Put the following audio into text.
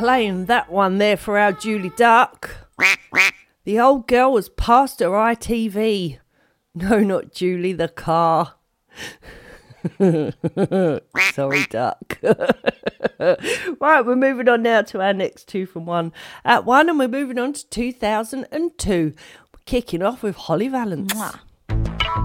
playing that one there for our Julie Duck. The old girl was past her ITV. No, not Julie, the car. Sorry, Duck. Right, we're moving on now to our next 2 from 1 at 1, and we're moving on to 2002. We're kicking off with Holly Valance. Mwah.